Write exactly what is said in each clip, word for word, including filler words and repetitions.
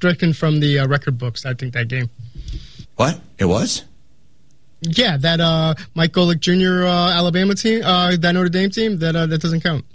stricken from the uh, record books, I think, that game. What? It was? Yeah, that uh, Mike Golick Junior Uh, Alabama team, uh, that Notre Dame team, that uh, that doesn't count.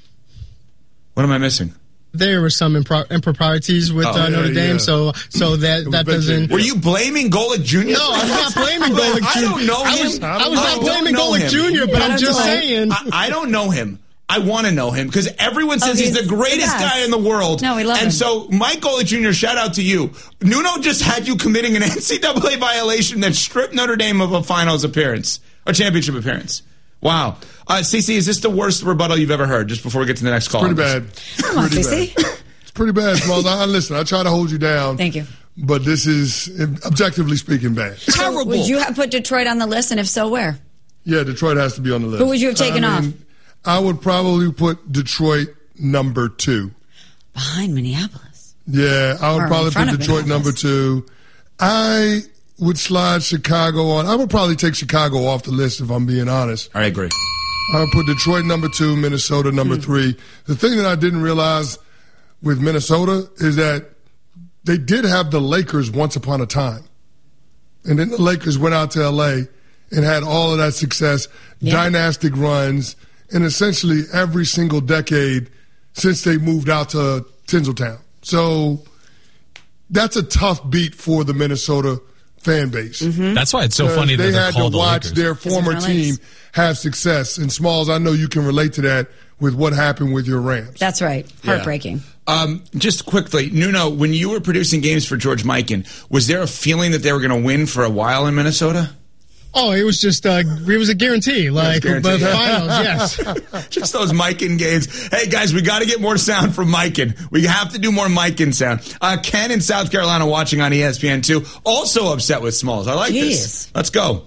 What am I missing? There were some impro- improprieties with Oh, uh, yeah, Notre Dame, yeah. so so that, that doesn't... Were you blaming Golick Junior? No, I'm not blaming Golick Junior I don't know him. I was, I was I not don't blaming know Golick him. Junior, but I'm just saying... I, I don't know him. I want to know him because everyone says Oh, he's, he's the greatest the best. guy in the world. No, we love and him. so, Mike Golick Junior, shout out to you. Nuno just had you committing an N C double A violation that stripped Notre Dame of a finals appearance, a championship appearance. Wow. Uh, Cece, is this the worst rebuttal you've ever heard, just before we get to the next call? Pretty bad. Come on, Pretty Cece. bad. It's pretty bad, Smalls. I, I listen, I try to hold you down. Thank you. But this is, objectively speaking, bad. So would you have put Detroit on the list, and if so, where? Yeah, Detroit has to be on the list. Who would you have taken I mean, off? I would probably put Detroit number two. Behind Minneapolis. Yeah, I would Or in probably front put of Detroit number two. I would slide Chicago on. I would probably take Chicago off the list if I'm being honest. I agree. I would put Detroit number two, Minnesota number Hmm. three. The thing that I didn't realize with Minnesota is that they did have the Lakers once upon a time. And then the Lakers went out to L A and had all of that success, Yeah. dynastic runs, and essentially every single decade since they moved out to Tinseltown. So that's a tough beat for the Minnesota fan base. Mm-hmm. That's why it's so Because funny that they they're had to called the watch Lakers. their former Because of team Lakers. have success. And Smalls, I know you can relate to that with what happened with your Rams. That's right. Heartbreaking. Um, just quickly, Nuno, when you were producing games for George Mikan, was there a feeling that they were going to win for a while in Minnesota? Oh, it was just uh, it was a guarantee, like guarantee. but finals, yes. Just those Mikan games. Hey, guys, we got to get more sound from Mikan. We have to do more Mikan sound. Uh, Ken in South Carolina watching on E S P N two, also upset with Smalls. I like Jeez. this. Let's go.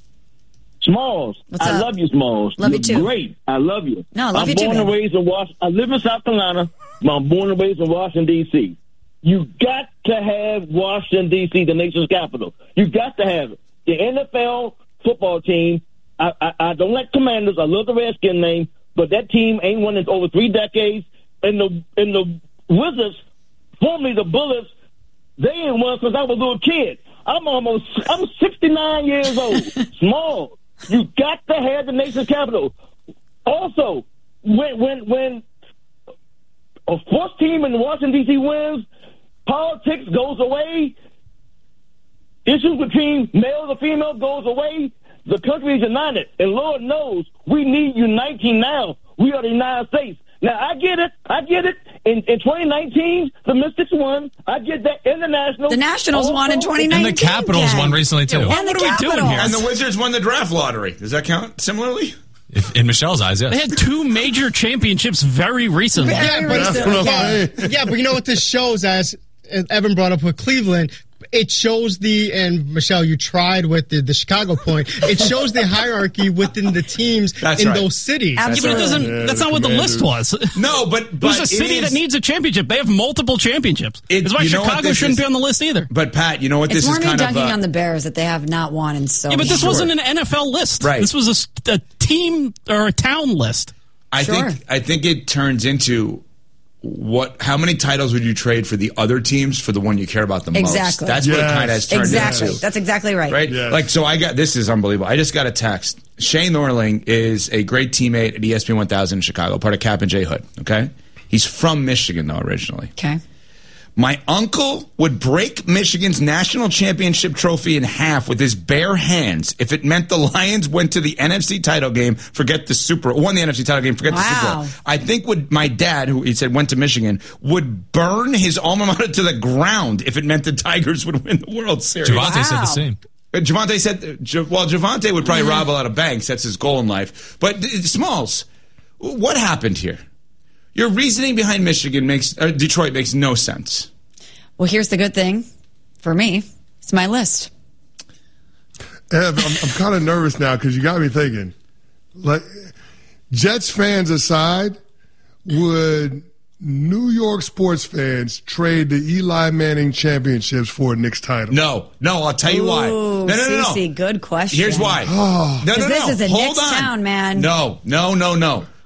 Smalls, What's I up? love you, Smalls. Love you You're too. Great, I love you. No, I love I'm you too, born and man. raised in Washington. I live in South Carolina, but I'm born and raised in Washington D C. You got to have Washington D C, the nation's capital. You got to have it. The N F L football team. I, I, I don't like Commanders. I love the Redskin name, but that team ain't won in over three decades. And the and the Wizards, formerly the Bullets, they ain't won since I was a little kid. I'm almost, I'm sixty-nine years old. Small. You got to have the nation's capital. Also, when when when a fourth team in Washington D C wins, politics goes away. Issues between male and female goes away. The country is united, and Lord knows we need uniting now. We are the United States. Now, I get it. I get it. In, in twenty nineteen, the Mystics won. I get that. International. The Nationals Also, won in twenty And nineteen. the Capitals Ken. won recently, too. And What the are we doing here? And Capitals. the Wizards won the draft lottery. Does that count similarly? If, in Michelle's eyes, yes. They had two major championships very recently. Very Yeah, but, recently. yeah, yeah, but you know what this shows, as Evan brought up with Cleveland, it shows the, and Michelle, you tried with the, the Chicago point, it shows the hierarchy within the teams That's in right. those cities. Yeah, but it Absolutely. doesn't, Yeah, that's the not what the list was. No, but, but There's a it city is- that needs a championship. They have multiple championships. It- That's why you know what Chicago this shouldn't is? be on the list either. But Pat, you know what It's this more is me kind of. dunking Uh, on the Bears that they have not won in so Yeah, but this long. wasn't an N F L list. Right. This was a s- a, team or a town list. I Sure. think I think it turns into what? How many titles would you trade for the other teams for the one you care about the most? Exactly. That's what it Yes. kind of has turned Exactly. into. That's exactly right. Right? Yes. Like, so I got, this is unbelievable. I just got a text. Shane Norling is a great teammate at E S P N one thousand in Chicago, part of Cap and J Hood, okay? He's from Michigan, though, originally. Okay. My uncle would break Michigan's national championship trophy in half with his bare hands if it meant the Lions went to the N F C title game, forget the Super, won the N F C title game, forget the Super Wow. Bowl. I think would my dad, who he said went to Michigan, would burn his alma mater to the ground if it meant the Tigers would win the World Series. Javante said Wow. the same. Uh, Javante said, uh, J- well, Javante would probably rob a lot of banks. That's his goal in life. But uh, Smalls, what happened here? Your reasoning behind Michigan makes uh, Detroit makes no sense. Well, here's the good thing for me. It's my list. Ev, I'm, I'm kind of nervous now because you got me thinking. Like, Jets fans aside, would New York sports fans trade the Eli Manning championships for a Knicks title? No, no, I'll tell you why. Ooh, No, no, no, no. Cece, good question. Here's why. No, no, no. this is a Hold Knicks on. town, man. No, no, no, no.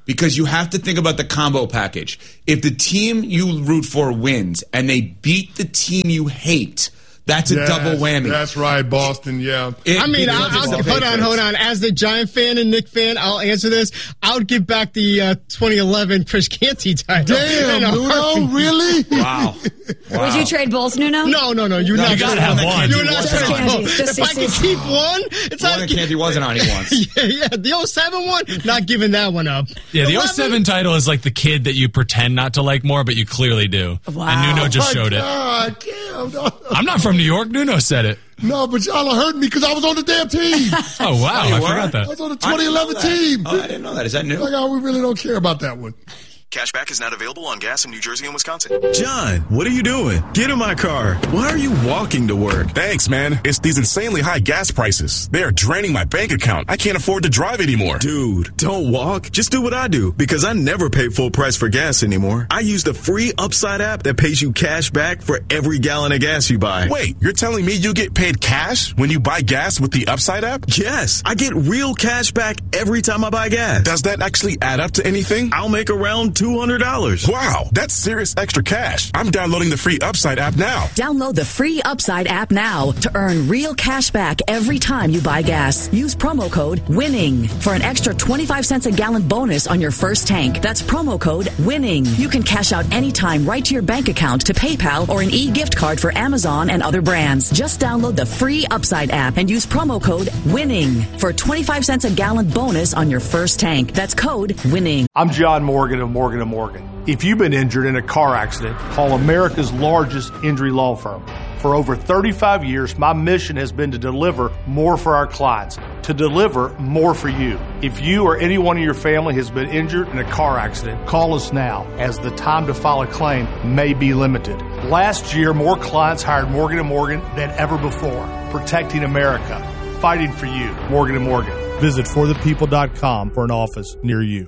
because you have to think about the combo package. If the team you root for wins and they beat the team you hate, that's a Yes, double whammy. That's right, Boston. Yeah. It- I mean, it- I'll, it's I'll, the hold on, Patriots. hold on. As the Giant fan and Nick fan, I'll answer this. I would give back the uh, twenty eleven Chris Canty title. Damn, In a Nuno, heartbeat. really? Wow. wow. Would you trade both, Nuno? No, no, no. You're No, not you gonna gotta have one. You're not Just gonna Canty. go. Just If I can C C. keep one, it's The one not. that Canty wasn't on, he wants. Yeah, yeah. The oh seven one, not giving that one up. Yeah, the eleven, oh seven title is like the kid that you pretend not to like more, but you clearly do. Wow. And Nuno just My showed it. God, damn, no. I'm not from New York. Nuno said it. No, but y'all heard me because I was on the damn team. Oh, wow. you I were? forgot I that. was on the I twenty didn't know eleven that. team. Oh, I didn't know that. Is that new? Like, oh, we really don't care about that one. Cashback is not available on gas in New Jersey and Wisconsin. John, what are you doing? Get in my car. Why are you walking to work? Thanks, man. It's these insanely high gas prices. They are draining my bank account. I can't afford to drive anymore. Dude, don't walk. Just do what I do because I never pay full price for gas anymore. I use the free Upside app that pays you cash back for every gallon of gas you buy. Wait, you're telling me you get paid cash when you buy gas with the Upside app? Yes, I get real cash back every time I buy gas. Does that actually add up to anything? I'll make around two hundred dollars. Wow, that's serious extra cash. I'm downloading the free Upside app now. Download the free Upside app now to earn real cash back every time you buy gas. Use promo code WINNING for an extra twenty-five cents a gallon bonus on your first tank. That's promo code WINNING. You can cash out anytime right to your bank account, to PayPal, or an e-gift card for Amazon and other brands. Just download the free Upside app and use promo code WINNING for twenty-five cents a gallon bonus on your first tank. That's code WINNING. I'm John Morgan of Morgan and Morgan. If you've been injured in a car accident, call America's largest injury law firm. For over thirty-five years, my mission has been to deliver more for our clients, to deliver more for you. If you or anyone in your family has been injured in a car accident, call us now, as the time to file a claim may be limited. Last year, more clients hired Morgan and Morgan than ever before, protecting America, fighting for you. Morgan and Morgan. Visit for the people dot com for an office near you.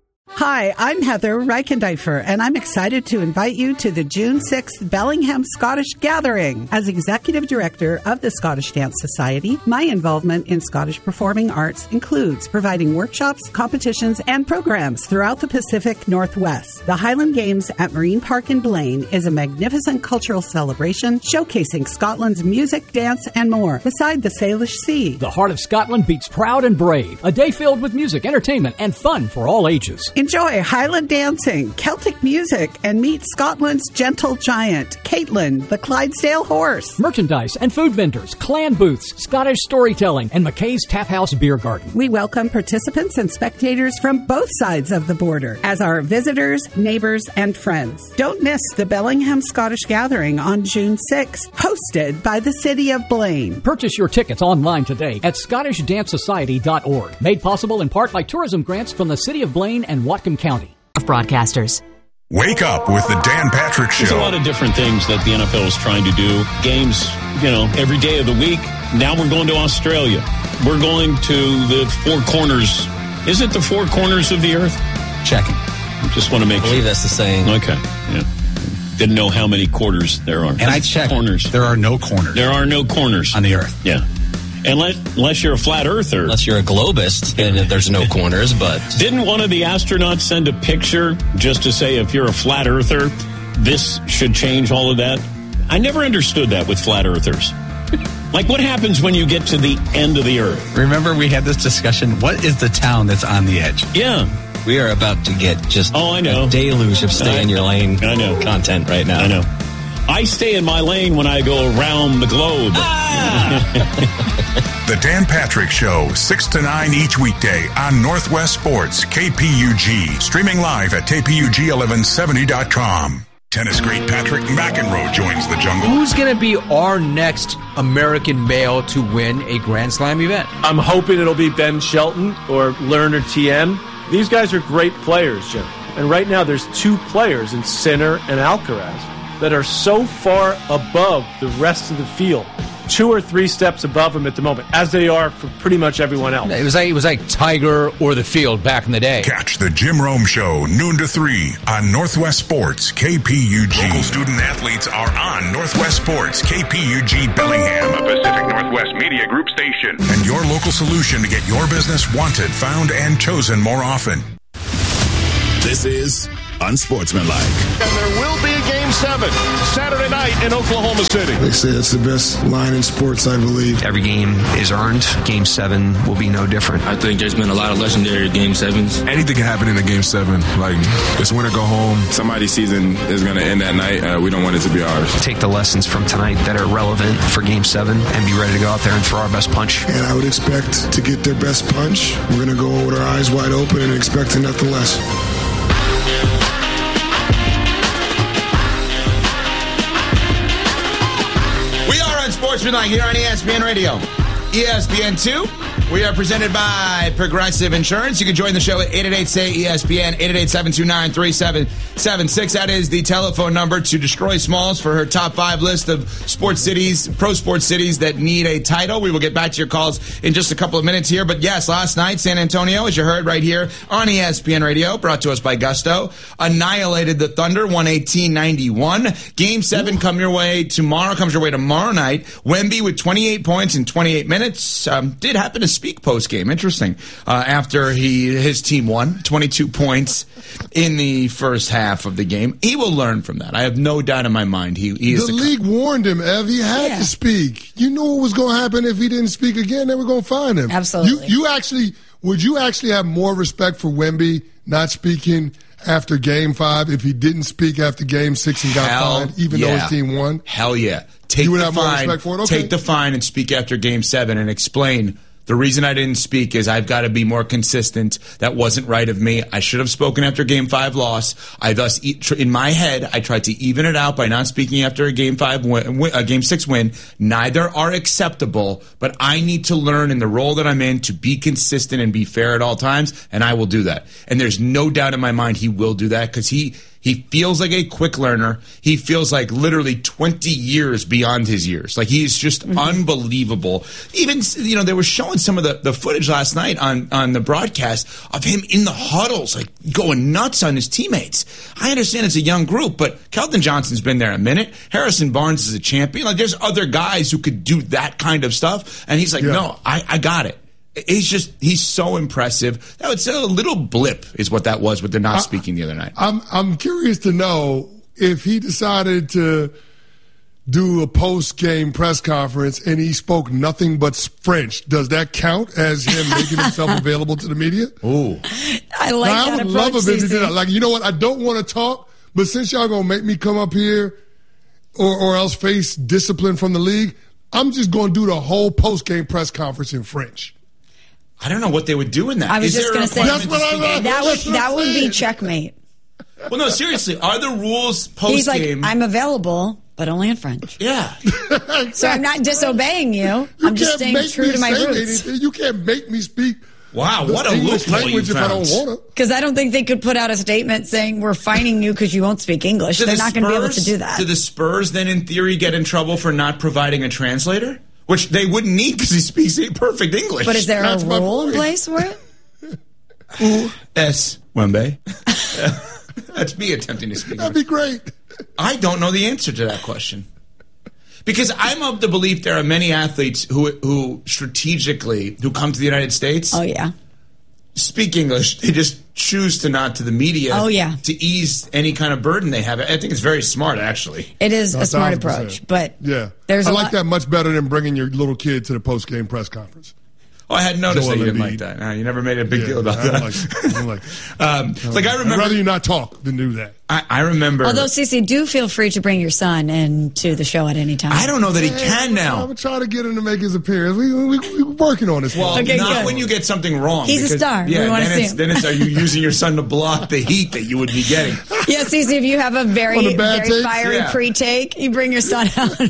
Hi, I'm Heather Reichendeifer, and I'm excited to invite you to the June sixth Bellingham Scottish Gathering. As Executive Director of the Scottish Dance Society, my involvement in Scottish performing arts includes providing workshops, competitions, and programs throughout the Pacific Northwest. The Highland Games at Marine Park in Blaine is a magnificent cultural celebration showcasing Scotland's music, dance, and more, beside the Salish Sea. The heart of Scotland beats proud and brave. A day filled with music, entertainment, and fun for all ages. Enjoy Highland dancing, Celtic music, and meet Scotland's gentle giant, Caitlin, the Clydesdale horse. Merchandise and food vendors, clan booths, Scottish storytelling, and McKay's Tap House Beer Garden. We welcome participants and spectators from both sides of the border as our visitors, neighbors, and friends. Don't miss the Bellingham Scottish Gathering on June sixth, hosted by the City of Blaine. Purchase your tickets online today at scottish dance society dot org. Made possible in part by tourism grants from the City of Blaine and Whatcom County. Of broadcasters. Wake up with the Dan Patrick Show. There's a lot of different things that the N F L is trying to do. Games, you know, every day of the week. Now we're going to Australia. We're going to the four corners. Is it the four corners of the earth? Checking. I just want to make I believe sure. that's the saying. Okay. Yeah. Didn't know how many quarters there are. And I checked. Corners. There are no corners. There are no corners. On the earth. Yeah. Unless, unless you're a flat earther. Unless you're a globist, then there's no corners, but... Didn't one of the astronauts send a picture just to say if you're a flat earther, this should change all of that? I never understood that with flat earthers. Like, what happens when you get to the end of the earth? Remember we had this discussion, what is the town that's on the edge? Yeah. We are about to get just oh, I know. a deluge of stay I, in your lane I know. content right now. I know. I stay in my lane when I go around the globe. Ah! The Dan Patrick Show, six to nine each weekday on Northwest Sports, K P U G. Streaming live at K P U G eleven seventy dot com. Tennis great Patrick McEnroe joins the jungle. Who's going to be our next American male to win a Grand Slam event? I'm hoping it'll be Ben Shelton or Lerner T M. These guys are great players, Jim. And right now there's two players in Sinner and Alcaraz that are so far above the rest of the field, two or three steps above them at the moment, as they are for pretty much everyone else. It was like it was like Tiger or the field back in the day. Catch the Jim Rome Show noon to three on Northwest Sports K P U G. Local student athletes are on Northwest Sports K P U G Bellingham, a Pacific Northwest Media Group station, and your local solution to get your business wanted, found, and chosen more often. This is Unsportsmanlike. And there will be a Game seven Saturday night in Oklahoma City. They say it's the best line in sports, I believe. Every game is earned. Game seven will be no different. I think there's been a lot of legendary Game sevens. Anything can happen in a Game seven. Like, it's win or go home. Somebody's season is going to end that night. Uh, we don't want it to be ours. Take the lessons from tonight that are relevant for Game seven and be ready to go out there and throw our best punch. And I would expect to get their best punch. We're going to go with our eyes wide open and expecting nothing less. Sportsmanlike here on E S P N Radio. E S P N two. We are presented by Progressive Insurance. You can join the show at eight eight eight, S A Y, E S P N, eight eight eight, seven two nine, three seven seven six. That is the telephone number to Destroy Smalls for her top five list of sports cities, pro sports cities that need a title. We will get back to your calls in just a couple of minutes here. But yes, last night, San Antonio, as you heard right here on E S P N Radio, brought to us by Gusto, annihilated the Thunder, one eighteen ninety-one. Game seven come your way tomorrow, comes your way tomorrow night. Wemby with twenty-eight points in twenty-eight minutes. Um, did happen to speak post-game. Interesting. Uh, after he his team won, twenty-two points in the first half of the game. He will learn from that. I have no doubt in my mind. He, he is the, the league warned him, Ev. He had yeah. to speak. You knew what was going to happen if he didn't speak again. They were going to find him. Absolutely. You, you actually, would you actually have more respect for Wemby not speaking after game five if he didn't speak after game six and got Hell fined, even yeah. though his team won? Hell yeah. Take you would the have fine, more respect for it? Okay. Take the fine and speak after game seven and explain. The reason I didn't speak is I've got to be more consistent. That wasn't right of me. I should have spoken after game five loss. I thus, in my head, I tried to even it out by not speaking after a game five win, a game six win. Neither are acceptable, but I need to learn in the role that I'm in to be consistent and be fair at all times, and I will do that. And there's no doubt in my mind he will do that because he He feels like a quick learner. He feels like literally twenty years beyond his years. Like he's just mm-hmm. unbelievable. Even, you know, they were showing some of the, the footage last night on, on the broadcast of him in the huddles, like going nuts on his teammates. I understand it's a young group, but Keldon Johnson's been there a minute. Harrison Barnes is a champion. Like there's other guys who could do that kind of stuff. And he's like, yeah. no, I, I got it. He's just, he's so impressive. That was a little blip is what that was with the not I, speaking the other night. I'm I'm curious to know if he decided to do a post-game press conference and he spoke nothing but French. Does that count as him making himself available to the media? Ooh. I like now, that I would approach, love him if he did that. Like, you know what? I don't want to talk, but since y'all going to make me come up here or, or else face discipline from the league, I'm just going to do the whole post-game press conference in French. I don't know what they would do in that. I was Is just going to say That's what I love. that would that would be saying. checkmate. Well, no, seriously. Are the rules post game? He's like, I'm available, but only in French. Yeah. Exactly. So I'm not disobeying you. you I'm just staying true to my roots. Anything. You can't make me speak. Wow, what a English loophole language you if I found. don't want to. Because I don't think they could put out a statement saying we're fining you because you won't speak English. Do They're the not going to be able Spurs- to do that. Do the Spurs then, in theory, get in trouble for not providing a translator? Which they wouldn't need because he speaks perfect English. But is there That's a my rule point. in place for it? Ooh, S. Wembe. That's me attempting to speak. That'd be great. I don't know the answer to that question. Because I'm of the belief there are many athletes who who strategically, who come to the United States. Oh, yeah. Speak English. They just choose to not to the media. Oh, yeah. To ease any kind of burden they have. I think it's very smart, actually. It is No, a smart one thousand approach, percent. but Yeah. there's I a like lot- that much better than bringing your little kid to the post-game press conference. Oh, I hadn't noticed Joel that you didn't Embiid. like that. No, you never made a big Yeah, deal about I don't that. like it. I don't like it. um, like I remember. I'd rather you not talk than do that. I, I remember. Although, Cece, do feel free to bring your son into the show at any time. I don't know that he can now. I'm trying to get him to make his appearance. We we we we're working on this. Well, Okay, not good. when you get something wrong. He's a because- star. We Yeah, wanna then see it's, him. then it's are you using your son to block the heat that you would be getting? Yeah, Cece, if you have a On very, the bad very takes? fiery Yeah. pre-take, you bring your son out.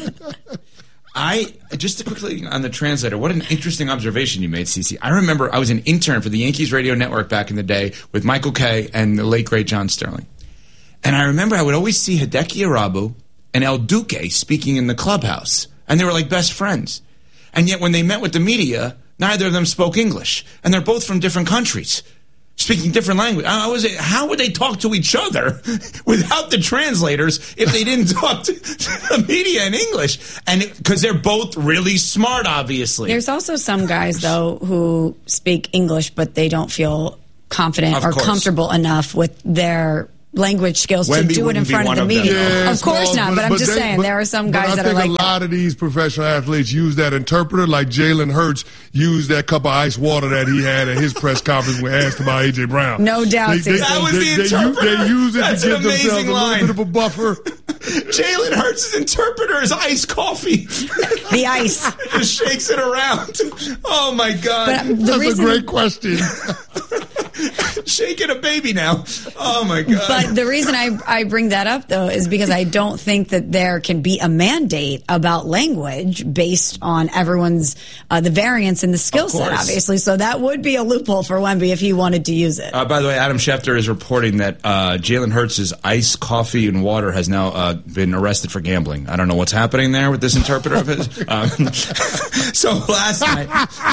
I just to quickly on the translator. What an interesting observation you made, Cece. I remember I was an intern for the Yankees radio network back in the day with Michael Kay and the late great John Sterling, and I remember I would always see Hideki Arabu and El Duque speaking in the clubhouse, and they were like best friends. And yet when they met with the media, neither of them spoke English, and they're both from different countries. Speaking different language. I was, how would they talk to each other without the translators if they didn't talk to, to the media in English? And because they're both really smart, obviously. There's also some guys, though, who speak English, but they don't feel confident Of or course. comfortable enough with their language skills Wemby to do it in wouldn't be front of one the of them, media. Yeah, of course Smalls, not, but, I'm just they- saying but- there are some but guys I that are think like a that. lot of these professional athletes use that interpreter, like Jalen Hurts used that cup of ice water that he had at his press conference when asked about A J Brown. No doubt, They, they, Stacey. That was they, the they, interpreter. They use it That's to an give themselves amazing a line. little bit of a buffer. Jalen Hurts' interpreter is iced coffee. The ice. Just shakes it around. Oh, my God. But, um, the That's reason- a great question. Shaking a baby now. Oh, my God. But the reason I, I bring that up, though, is because I don't think that there can be a mandate about language based on everyone's, uh, the variance in the skill set, course. obviously. So that would be a loophole for Wemby if he wanted to use it. Uh, by the way, Adam Schefter is reporting that uh, Jalen Hurts' iced coffee and water has now uh, been arrested for gambling. I don't know what's happening there with this interpreter of his. Um, so last night,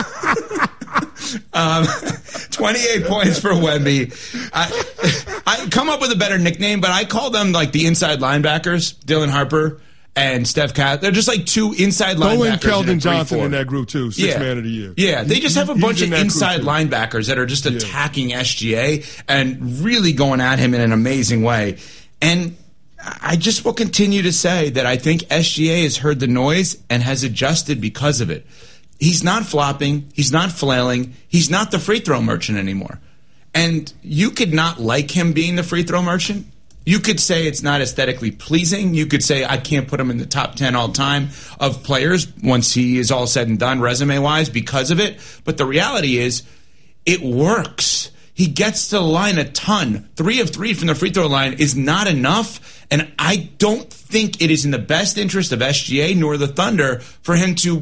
um, twenty-eight points for Wemby. I, I come up with a better nickname, but I call them like the inside linebackers, Dylan Harper and Steph Cass. They're just like two inside Throw linebackers. in Keldon in a Johnson three four. in that group, too. Six Yeah. man of the year. Yeah, they just have a He's bunch in of that group, inside too. linebackers that are just attacking S G A and really going at him in an amazing way. And I just will continue to say that I think S G A has heard the noise and has adjusted because of it. He's not flopping. He's not flailing. He's not the free throw merchant anymore. And you could not like him being the free throw merchant. You could say it's not aesthetically pleasing. You could say I can't put him in the top ten all time of players once he is all said and done resume-wise because of it. But the reality is it works. He gets to the line a ton. Three of three from the free throw line is not enough. And I don't think it is in the best interest of S G A nor the Thunder for him to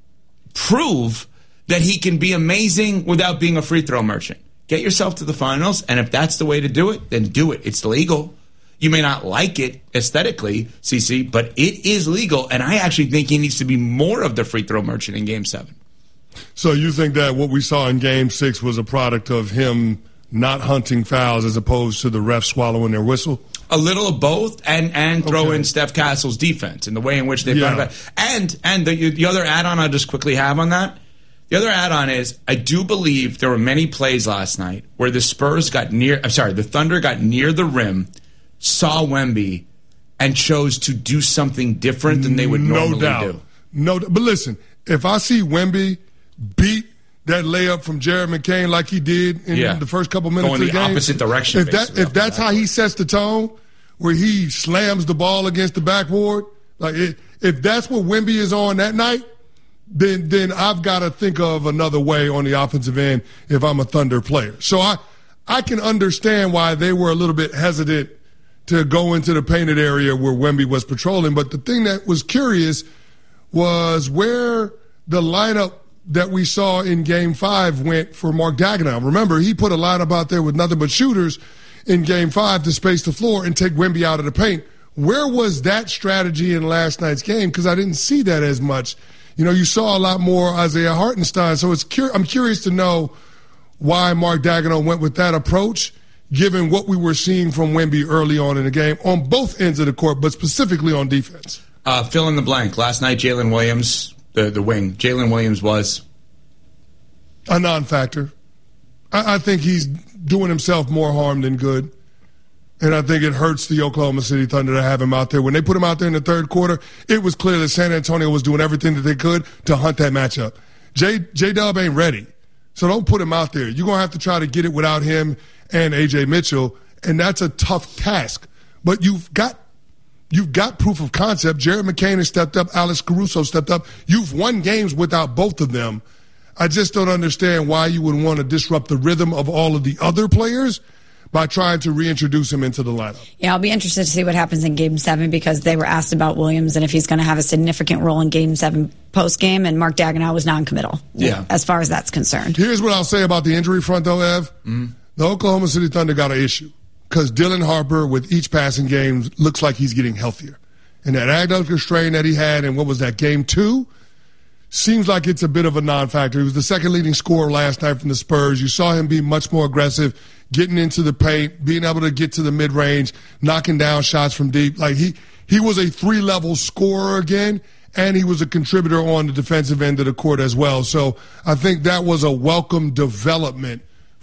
prove that he can be amazing without being a free throw merchant. Get yourself to the finals, and if that's the way to do it, then do it. It's legal. You may not like it aesthetically, C C, but it is legal, and I actually think he needs to be more of the free throw merchant in Game seven. So you think that what we saw in Game six was a product of him not hunting fouls as opposed to the refs swallowing their whistle? A little of both, and and throw Okay. in Steph Castle's defense and the way in which they've Yeah. gone about it. And, and the, the other add-on I'll just quickly have on that, the other add-on is I do believe there were many plays last night where the Spurs got near, I'm sorry, the Thunder got near the rim, saw Wemby, and chose to do something different than they would no normally doubt. do. No doubt. But listen, if I see Wemby beat that layup from Jared McCain like he did in Yeah. the first couple minutes Going of the the game, opposite direction, If that basically, if that's how he sets the tone, where he slams the ball against the backboard, like it, if that's what Wemby is on that night, then then I've got to think of another way on the offensive end if I'm a Thunder player. So I I can understand why they were a little bit hesitant to go into the painted area where Wemby was patrolling. But the thing that was curious was where the lineup that we saw in Game Five went for Mark Dagenham. Remember, he put a lineup out there with nothing but shooters in Game Five to space the floor and take Wemby out of the paint. Where was that strategy in last night's game? Because I didn't see that as much. You know, you saw a lot more Isaiah Hartenstein. So it's cur- I'm curious to know why Mark Dagenham went with that approach, given what we were seeing from Wemby early on in the game on both ends of the court, but specifically on defense. Uh, fill in the blank. Last night, Jalen Williams, the, the wing, Jalen Williams was a non-factor. I, I think he's doing himself more harm than good. And I think it hurts the Oklahoma City Thunder to have him out there. When they put him out there in the third quarter, it was clear that San Antonio was doing everything that they could to hunt that matchup. J, J-Dub ain't ready. So don't put him out there. You're going to have to try to get it without him and A J Mitchell, and that's a tough task. But you've got you've got proof of concept. Jared McCain has stepped up. Alex Caruso stepped up. You've won games without both of them. I just don't understand why you would want to disrupt the rhythm of all of the other players by trying to reintroduce him into the lineup. Yeah, I'll be interested to see what happens in Game seven because they were asked about Williams and if he's going to have a significant role in Game seven post-game, and Mark Dagenham was non-committal Yeah. as far as that's concerned. Here's what I'll say about the injury front, though, Ev. Mm. The Oklahoma City Thunder got an issue because Dylan Harper, with each passing game, looks like he's getting healthier. And that adductor strain that he had in, what was that, Game two? Seems like it's a bit of a non-factor. He was the second leading scorer last night from the Spurs. You saw him be much more aggressive, getting into the paint, being able to get to the mid-range, knocking down shots from deep. Like he, he was a three-level scorer again, and he was a contributor on the defensive end of the court as well. So I think that was a welcome development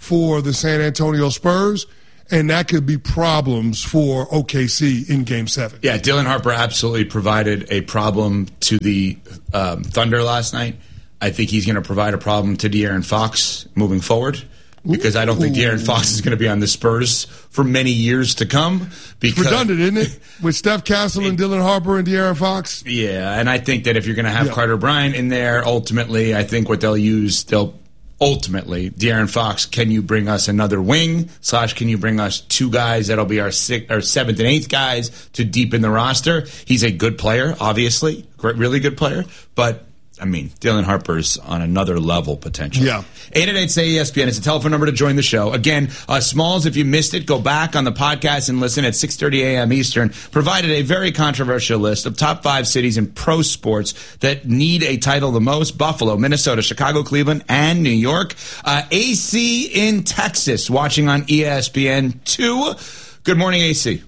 for the San Antonio Spurs, and that could be problems for O K C in Game seven. Yeah, Dylan Harper absolutely provided a problem to the um, Thunder last night. I think he's going to provide a problem to De'Aaron Fox moving forward, because I don't think De'Aaron Fox is going to be on the Spurs for many years to come. Because, redundant, isn't it? With Steph Castle and Dylan Harper and De'Aaron Fox? Yeah, and I think that if you're going to have Yeah. Carter Bryant in there, ultimately, I think what they'll use, they'll ultimately, De'Aaron Fox, can you bring us another wing, slash can you bring us two guys that'll be our sixth, our seventh and eighth guys to deepen the roster? He's a good player, obviously, great, really good player, but I mean, Dylan Harper's on another level potentially. Yeah. eight eight eight say E S P N. It's a telephone number to join the show. Again, uh, Smalls, if you missed it, go back on the podcast and listen at six thirty a.m. Eastern. Provided a very controversial list of top five cities in pro sports that need a title the most. Buffalo, Minnesota, Chicago, Cleveland, and New York. Uh, A C in Texas, watching on E S P N two. Good morning, A C.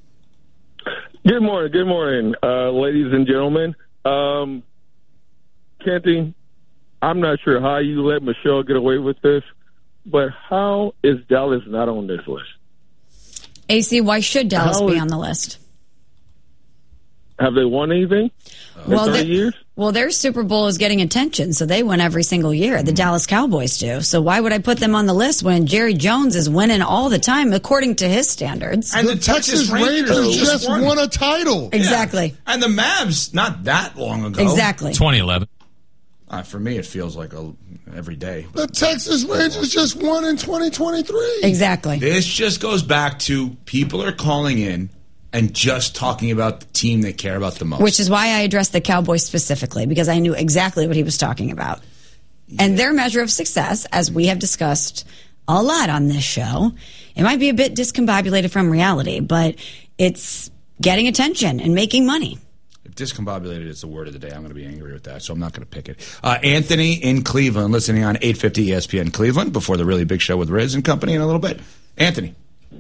Good morning. Good morning, uh, ladies and gentlemen. Um, Kenty, I'm not sure how you let Michelle get away with this, but how is Dallas not on this list? A C, why should Dallas How be is- on the list? Have they won anything in Well, thirty they- years? Well, their Super Bowl is getting attention, so they win every single year. The Dallas Cowboys do. So why would I put them on the list when Jerry Jones is winning all the time, according to his standards? And the, Texas, Rangers, just won a title. Exactly. Yeah. And the Mavs, not that long ago. Exactly. twenty eleven. Uh, for me, it feels like a, every day. The Texas Rangers just won in twenty twenty-three. Exactly. This just goes back to people are calling in and just talking about the team they care about the most. Which is why I addressed the Cowboys specifically, because I knew exactly what he was talking about. Yeah. And their measure of success, as we have discussed a lot on this show, it might be a bit discombobulated from reality, but it's getting attention and making money. If discombobulated is the word of the day, I'm going to be angry with that, so I'm not going to pick it. Uh, Anthony in Cleveland, listening on eight fifty E S P N Cleveland before the really big show with Riz and company in a little bit. Anthony.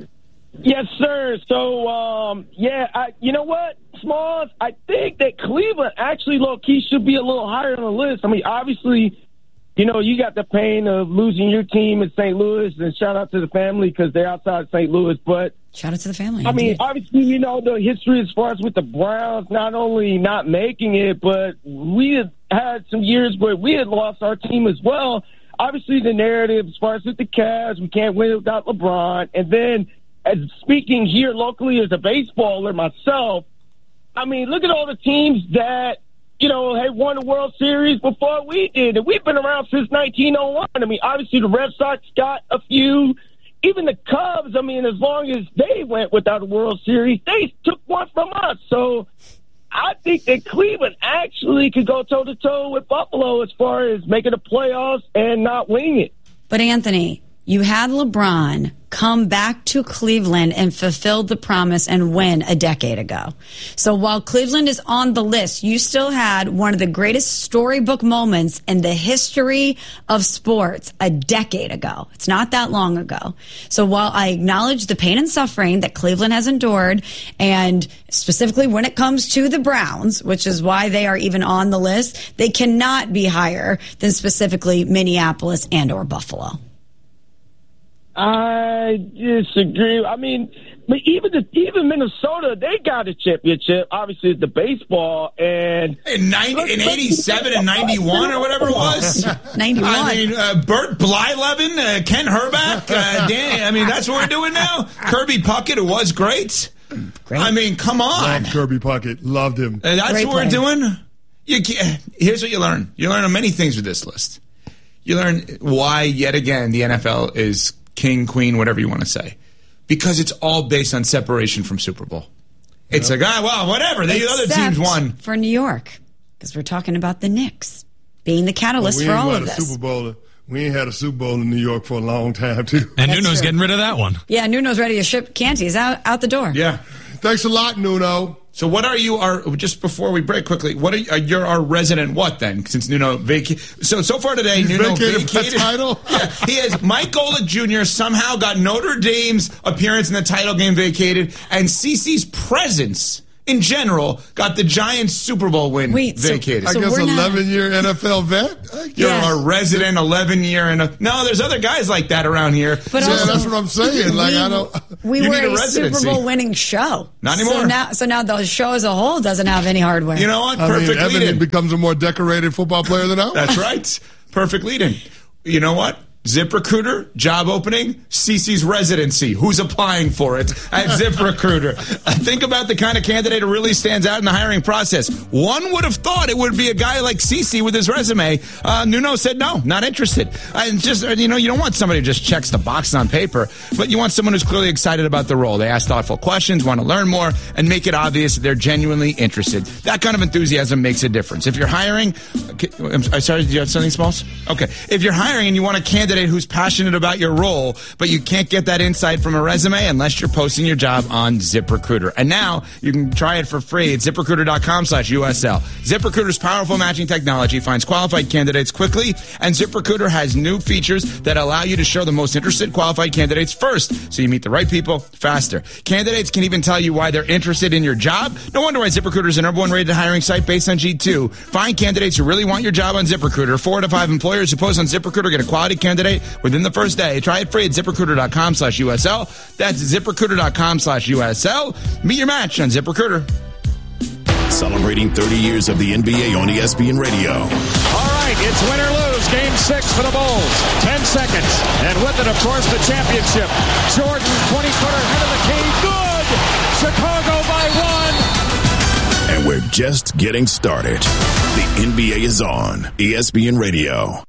Yes, sir. So, um, yeah, I, you know what, Smalls? I think that Cleveland actually, low-key, should be a little higher on the list. I mean, obviously, you know, you got the pain of losing your team in Saint Louis, and shout out to the family because they're outside Saint Louis. But shout out to the family. I mean, indeed. obviously, you know, the history as far as with the Browns, not only not making it, but we had had some years where we had lost our team as well. Obviously, the narrative as far as with the Cavs, we can't win without LeBron. And then, as speaking here locally as a baseballer myself, I mean, look at all the teams that, you know, had won the World Series before we did. And we've been around since nineteen oh one. I mean, obviously the Red Sox got a few. Even the Cubs, I mean, as long as they went without a World Series, they took one from us. So I think that Cleveland actually could go toe-to-toe with Buffalo as far as making the playoffs and not winning it. But, Anthony, you had LeBron come back to Cleveland and fulfilled the promise and win a decade ago. So while Cleveland is on the list, you still had one of the greatest storybook moments in the history of sports a decade ago. It's not that long ago. So while I acknowledge the pain and suffering that Cleveland has endured, and specifically when it comes to the Browns, which is why they are even on the list, they cannot be higher than specifically Minneapolis and or Buffalo. I disagree. I mean, but even the, even Minnesota, they got a championship. Obviously, it's the baseball and in ninety, in eighty-seven and ninety-one or whatever it was. ninety-one. I mean, uh, Bert Blyleven, uh, Ken Herbeck, uh, Dan. I mean, that's what we're doing now. Kirby Puckett, who was great. Great. I mean, come on. Loved Kirby Puckett. Loved him. Uh, that's Great what we're player. doing. You can't, here's what you learn. You learn many things with this list. You learn why, yet again, the N F L is king, queen, whatever you want to say. Because it's all based on separation from Super Bowl. It's yep. like, ah, well, whatever. The other teams won. For New York. Because we're talking about the Knicks being the catalyst well, we for ain't all had of a this. Super Bowl. We ain't had a Super Bowl in New York for a long time, too. And That's Nuno's true. getting rid of that one. Yeah, Nuno's ready to ship Canties out, out the door. Yeah. Thanks a lot, Nuno. So what are you, our, just before we break quickly, what are you, you're our resident what then, since Nuno vacated? So, so far today, He's Nuno vacated vacated. my title? Yeah, he is. Mike Golick Junior somehow got Notre Dame's appearance in the title game vacated, and CeCe's presence in general got the Giants Super Bowl win Wait, so- vacated. I So guess we're not- eleven-year N F L vet? You're Yeah. a resident eleven-year and a, no, there's other guys like that around here. But Yeah, also, that's what I'm saying. Like, we, I don't... we You were need a a, Super residency. Bowl winning show. Not anymore. So now, so now the show as a whole doesn't have any hardware. You know what? I Perfect mean, Evan lead-in. becomes a more decorated football player than I was. That's right. Perfect lead-in. You know what? ZipRecruiter, job opening, Cece's residency. Who's applying for it at ZipRecruiter? Uh, think about the kind of candidate who really stands out in the hiring process. One would have thought it would be a guy like Cece with his resume. Uh, Nuno said no, not interested. And just, you know, you don't want somebody who just checks the box on paper, but you want someone who's clearly excited about the role. They ask thoughtful questions, want to learn more, and make it obvious they're genuinely interested. That kind of enthusiasm makes a difference. If you're hiring, I'm sorry, did you have something, Smalls? Okay. If you're hiring and you want a candidate who's passionate about your role, but you can't get that insight from a resume unless you're posting your job on ZipRecruiter. And now you can try it for free at ZipRecruiter.com slash USL. ZipRecruiter's powerful matching technology finds qualified candidates quickly, and ZipRecruiter has new features that allow you to show the most interested qualified candidates first, so you meet the right people faster. Candidates can even tell you why they're interested in your job. No wonder why ZipRecruiter is the number one rated hiring site based on G two. Find candidates who really want your job on ZipRecruiter. Four to five employers who post on ZipRecruiter get a quality candidate within the first day. Try it free at ZipRecruiter.com slash USL. That's ZipRecruiter.com slash USL. Meet your match on ZipRecruiter. Celebrating thirty years of the N B A on E S P N Radio. All right, it's win or lose. Game six for the Bulls. Ten seconds. And with it, of course, the championship. Jordan, twenty-footer, head of the key. Good! Chicago by one. And we're just getting started. The N B A is on E S P N Radio.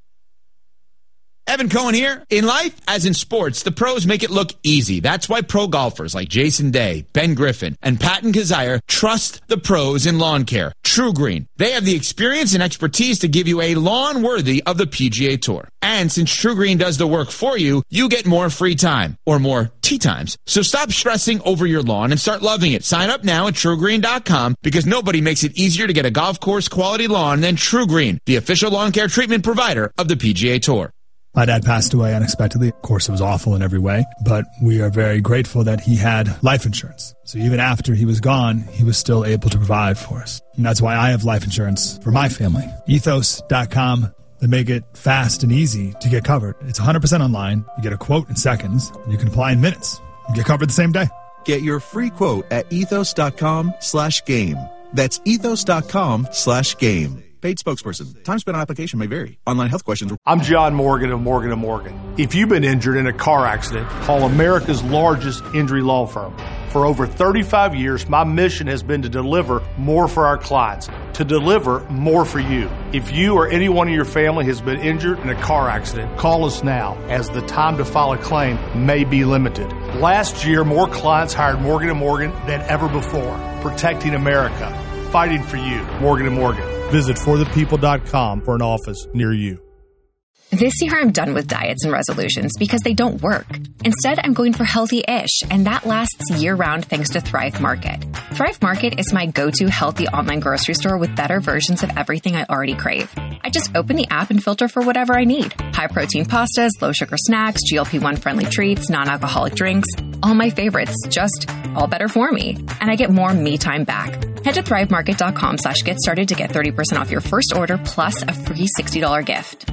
Evan Cohen here. In life, as in sports, the pros make it look easy. That's why pro golfers like Jason Day, Ben Griffin, and Patton Kazire trust the pros in lawn care. True Green. They have the experience and expertise to give you a lawn worthy of the P G A Tour. And since True Green does the work for you, you get more free time, or more tee times. So stop stressing over your lawn and start loving it. Sign up now at True Green dot com, because nobody makes it easier to get a golf course quality lawn than True Green, the official lawn care treatment provider of the P G A Tour. My dad passed away unexpectedly. Of course, it was awful in every way, but we are very grateful that he had life insurance. So even after he was gone, he was still able to provide for us. And that's why I have life insurance for my family. Ethos dot com. They make it fast and easy to get covered. It's one hundred percent online. You get a quote in seconds, and you can apply in minutes. You get covered the same day. Get your free quote at ethos.com slash game. That's ethos.com slash game. Paid spokesperson. Time spent on application may vary. Online health questions. I'm John Morgan of Morgan and Morgan. If you've been injured in a car accident, call America's largest injury law firm. For over thirty-five years, my mission has been to deliver more for our clients, to deliver more for you. If you or anyone in your family has been injured in a car accident, call us now, as the time to file a claim may be limited. Last year, more clients hired Morgan and Morgan than ever before, protecting America, fighting for you. Morgan and Morgan. Visit for the people dot com for an office near you. This year, I'm done with diets and resolutions because they don't work. Instead, I'm going for healthy-ish, and that lasts year-round thanks to Thrive Market. Thrive Market is my go-to healthy online grocery store with better versions of everything I already crave. I just open the app and filter for whatever I need. High-protein pastas, low-sugar snacks, G L P one friendly treats, non-alcoholic drinks. All my favorites, just all better for me. And I get more me time back. Head to thrivemarket.com slash get started to get thirty percent off your first order plus a free sixty dollars gift.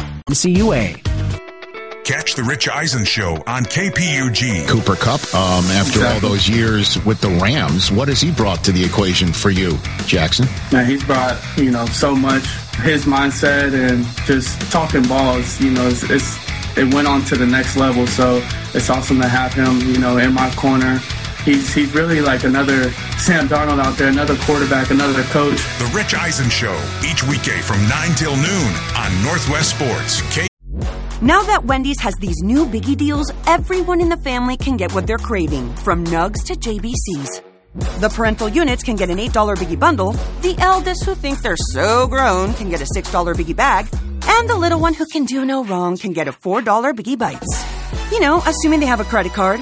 C U A. Catch the Rich Eisen Show on K P U G. Cooper Kupp, um, after exactly. all those years with the Rams, what has he brought to the equation for you, Jackson? Man, he's brought, you know, so much. His mindset and just talking balls, you know, it's, it's it went on to the next level. So it's awesome to have him, you know, in my corner. He's he's really like another Sam Darnold out there, another quarterback, another coach. The Rich Eisen Show, each weekday from nine till noon on Northwest Sports. K- Now that Wendy's has these new Biggie deals, everyone in the family can get what they're craving, from Nugs to J B Cs. The parental units can get an eight dollars Biggie bundle, the eldest who think they're so grown can get a six dollars Biggie bag, and the little one who can do no wrong can get a four dollars Biggie Bites. You know, assuming they have a credit card.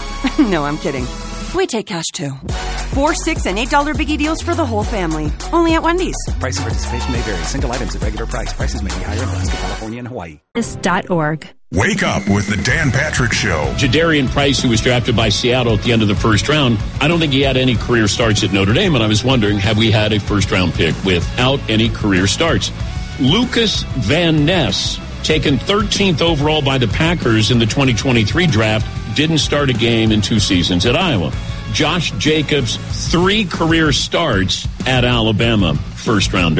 No, I'm kidding. We take cash, too. Four, six, and eight dollars Biggie deals for the whole family. Only at Wendy's. Price and participation may vary. Single items at regular price. Prices may be higher in Alaska, California, and Hawaii. This dot org. Wake up with the Dan Patrick Show. Jadarian Price, who was drafted by Seattle at the end of the first round, I don't think he had any career starts at Notre Dame, and I was wondering, have we had a first-round pick without any career starts? Lucas Van Ness, taken thirteenth overall by the Packers in the twenty twenty-three draft, didn't start a game in two seasons at Iowa. Josh Jacobs, three career starts at Alabama, first-round draft.